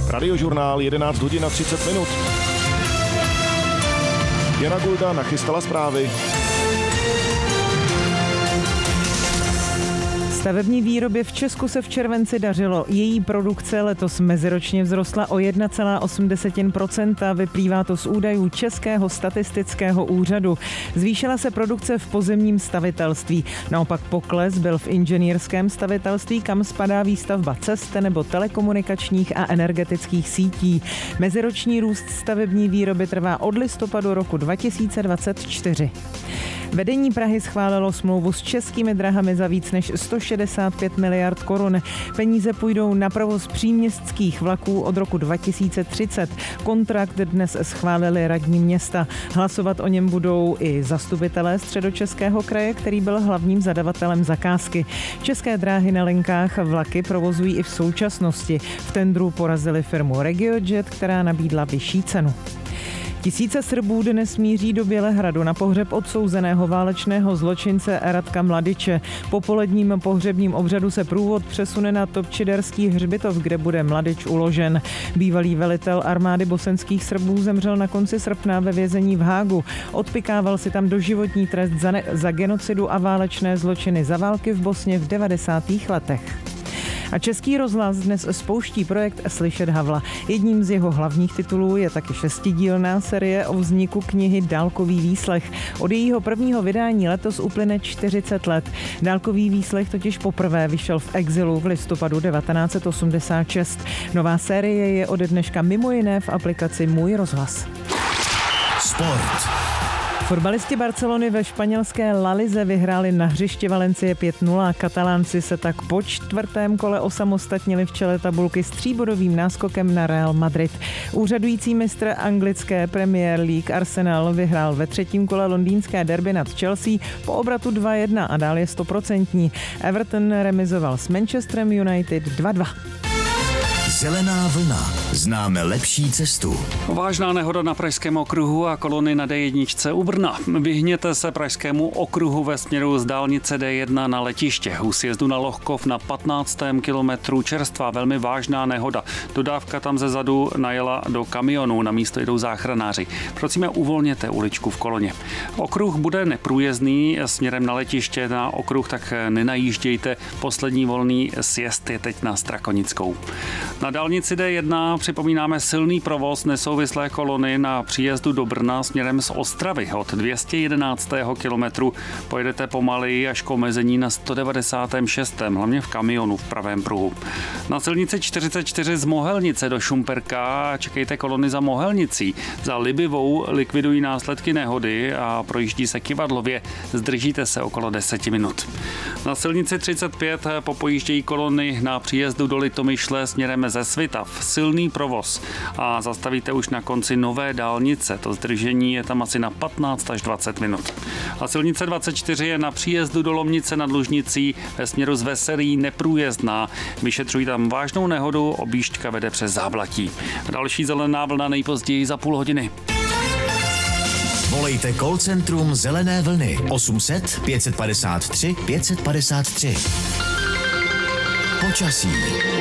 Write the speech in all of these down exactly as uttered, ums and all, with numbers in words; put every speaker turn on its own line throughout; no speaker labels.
Radiožurnál jedenáct hodin a třicet minut. Jana Gulda nachystala zprávy.
Stavební výrobě v Česku se v červenci dařilo. Její produkce letos meziročně vzrostla o jedna celá osm procenta, vyplývá to z údajů Českého statistického úřadu. Zvýšila se produkce v pozemním stavitelství. Naopak pokles byl v inženýrském stavitelství, kam spadá výstavba cest nebo telekomunikačních a energetických sítí. Meziroční růst stavební výroby trvá od listopadu roku dva tisíce dvacet čtyři. Vedení Prahy schválilo smlouvu s Českými dráhami za víc než sto šedesát pět miliard korun. Peníze půjdou na provoz příměstských vlaků od roku dva tisíce třicet. Kontrakt dnes schválili radní města. Hlasovat o něm budou i zastupitelé Středočeského kraje, který byl hlavním zadavatelem zakázky. České dráhy na linkách vlaky provozují i v současnosti. V tendru porazili firmu RegioJet, která nabídla vyšší cenu. Tisíce Srbů dnes míří do Bělehradu na pohřeb odsouzeného válečného zločince Ratka Mladiče. Po poledním pohřebním obřadu se průvod přesune na Topčiderský hřbitov, kde bude Mladič uložen. Bývalý velitel armády bosenských Srbů zemřel na konci srpna ve vězení v Hágu. Odpykával si tam doživotní trest za, ne- za genocidu a válečné zločiny za války v Bosně v devadesátých letech. A Český rozhlas dnes spouští projekt Slyšet Havla. Jedním z jeho hlavních titulů je taky šestidílná série o vzniku knihy Dálkový výslech. Od jejího prvního vydání letos uplyne čtyřicet let. Dálkový výslech totiž poprvé vyšel v exilu v listopadu devatenáct set osmdesát šest. Nová série je ode dneška mimo jiné v aplikaci Můj rozhlas.
Sport.
Fotbalisti Barcelony ve španělské La Lize vyhráli na hřišti Valencie pět nula. Katalánci se tak po čtvrtém kole osamostatnili v čele tabulky s tříbodovým náskokem na Real Madrid. Úřadující mistr anglické Premier League Arsenal vyhrál ve třetím kole londýnské derby nad Chelsea po obratu dva jedna a dál je stoprocentní. Everton remizoval s Manchesterem United dva dva.
Zelená vlna. Známe lepší cestu.
Vážná nehoda na Pražském okruhu a kolony na D jedna u Brna. Vyhněte se Pražskému okruhu ve směru z dálnice D jedna na letiště. U sjezdu na Lohkov na patnáctém kilometru čerstvá velmi vážná nehoda. Dodávka tam ze zadu najela do kamionu, na místo jdou záchranáři. Prosíme, uvolněte uličku v koloně. Okruh bude neprůjezdný směrem na letiště, na okruh tak nenajíždějte. Poslední volný sjezd je teď na Strakonickou. Na dálnici D jedna připomínáme silný provoz nesouvislé kolony na příjezdu do Brna směrem z Ostravy. Od dvě stě jedenáctého kilometru pojedete pomaleji až k omezení na sto devadesátém šestém hlavně v kamionu v pravém pruhu. Na silnici čtyřicet čtyři z Mohelnice do Šumperka čekejte kolony za Mohelnicí. Za Libivou likvidují následky nehody a projíždí se Kivadlově. Zdržíte se okolo deset minut. Na silnici třicet pět popojíždějí kolony na příjezdu do Litomyšle směrem ze Svitav. Silný provoz a zastavíte už na konci nové dálnice. To zdržení je tam asi na patnáct až dvacet minut. A silnice dvacet čtyři je na příjezdu do Lomnice nad Lužnicí ve směru z Veselí neprůjezdná. Vyšetřují tam vážnou nehodu, objížďka vede přes Záblatí. Další zelená vlna nejpozději za půl hodiny.
Volejte call centrum Zelené vlny osm set pět padesát tři pět padesát tři. Počasí.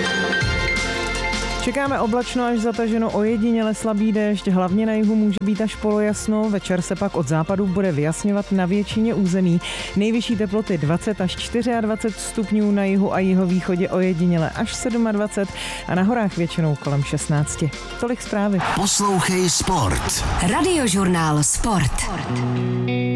Čekáme oblačno až zataženo, ojediněle slabý déšť, hlavně na jihu může být až polojasno, večer se pak od západu bude vyjasňovat na většině území. Nejvyšší teploty dvacet až dvacet čtyři stupňů na jihu a jihovýchodě, ojediněle až dvacet sedm a na horách většinou kolem šestnáct. Tolik zprávy.
Poslouchej Sport.
Radiožurnál Sport.